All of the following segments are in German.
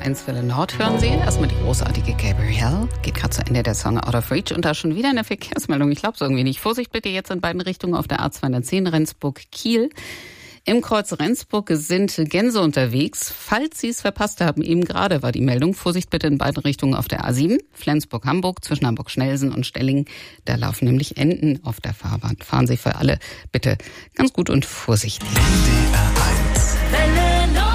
NDR1 Welle Nord hören Sie. Erstmal die großartige Gabrielle. Geht gerade zu Ende der Song Out of Reach. Und da schon wieder eine Verkehrsmeldung. Ich glaube es irgendwie nicht. Vorsicht bitte jetzt in beiden Richtungen auf der A210 Rendsburg-Kiel. Im Kreuz Rendsburg sind Gänse unterwegs. Falls Sie es verpasst haben, eben gerade war die Meldung. Vorsicht bitte in beiden Richtungen auf der A7. Flensburg-Hamburg zwischen Hamburg-Schnellsen und Stellingen. Da laufen nämlich Enten auf der Fahrbahn. Fahren Sie für alle bitte ganz gut und vorsichtig. NDR1 Welle Nord.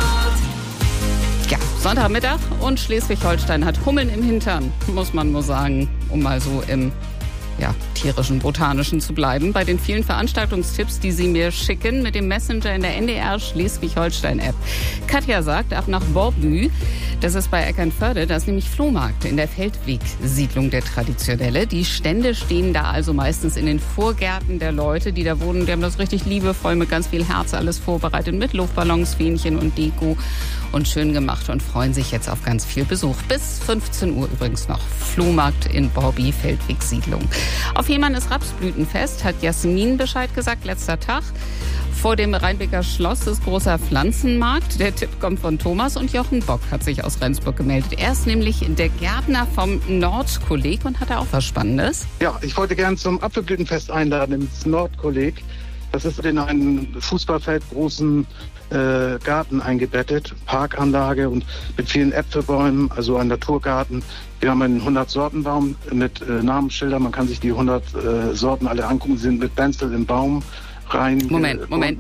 Ja, Sonntagmittag und Schleswig-Holstein hat Hummeln im Hintern, muss man nur sagen, um mal so im tierischen, botanischen zu bleiben. Bei den vielen Veranstaltungstipps, die Sie mir schicken mit dem Messenger in der NDR Schleswig-Holstein-App. Katja sagt, ab nach Borbü, das ist bei Eckernförde, da ist nämlich Flohmarkt in der Feldwegsiedlung der traditionelle. Die Stände stehen da also meistens in den Vorgärten der Leute, die da wohnen. Die haben das richtig liebevoll mit ganz viel Herz alles vorbereitet, mit Luftballons, Fähnchen und Deko und schön gemacht und freuen sich jetzt auf ganz viel Besuch. Bis 15 Uhr übrigens noch. Flohmarkt in Borby, Feldwegsiedlung. Auf Fehmarn ist Rapsblütenfest, hat Jasmin Bescheid gesagt, letzter Tag. Vor dem Rheinbecker Schloss ist großer Pflanzenmarkt. Der Tipp kommt von Thomas und Jochen Bock hat sich aus Rendsburg gemeldet. Er ist nämlich der Gärtner vom Nordkolleg und hat da auch was Spannendes. Ja, ich wollte gerne zum Apfelblütenfest einladen ins Nordkolleg. Das ist in einen Fußballfeld großen Garten eingebettet, Parkanlage und mit vielen Äpfelbäumen, also ein Naturgarten. Wir haben einen 100-Sorten-Baum mit Namensschildern. Man kann sich die 100 Sorten alle angucken. Sie sind mit Benzel im Baum rein. Moment.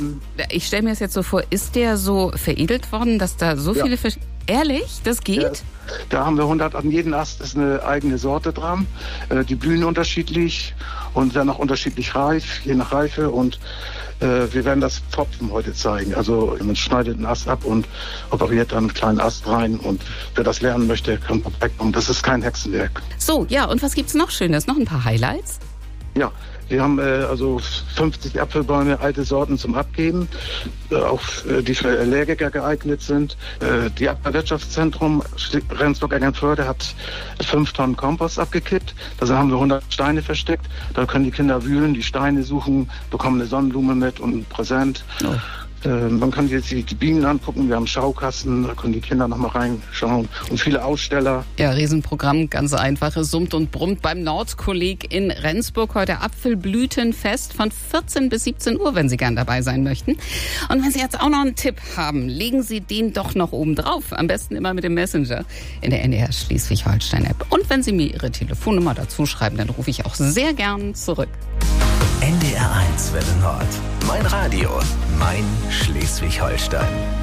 Ich stelle mir das jetzt so vor, ist der so veredelt worden, dass da so viele... Ehrlich? Das geht? Ja, da haben wir 100, an jedem Ast ist eine eigene Sorte dran. Die blühen unterschiedlich und werden auch unterschiedlich reif, je nach Reife. Und wir werden das Pfropfen heute zeigen. Also man schneidet einen Ast ab und operiert dann einen kleinen Ast rein. Und wer das lernen möchte, kann vorbeikommen. Das ist kein Hexenwerk. So, ja, und was gibt's noch Schönes? Noch ein paar Highlights? Ja, wir haben also 50 Apfelbäume, alte Sorten zum Abgeben, auch die für Allergiker geeignet sind. Die Abfallwirtschaftszentrum Rendsburg-Eckernförde hat 5 Tonnen Kompost abgekippt. Da haben wir 100 Steine versteckt. Da können die Kinder wühlen, die Steine suchen, bekommen eine Sonnenblume mit und ein Präsent. Oh. Man kann jetzt die Bienen angucken, wir haben Schaukasten, da können die Kinder noch mal reinschauen und viele Aussteller. Ja, Riesenprogramm, ganz einfach, es summt und brummt beim Nordkolleg in Rendsburg. Heute Apfelblütenfest von 14 bis 17 Uhr, wenn Sie gern dabei sein möchten. Und wenn Sie jetzt auch noch einen Tipp haben, legen Sie den doch noch oben drauf. Am besten immer mit dem Messenger in der NDR Schleswig-Holstein-App. Und wenn Sie mir Ihre Telefonnummer dazu schreiben, dann rufe ich auch sehr gern zurück. NDR1 Welle Nord. Mein Radio, mein Schleswig-Holstein.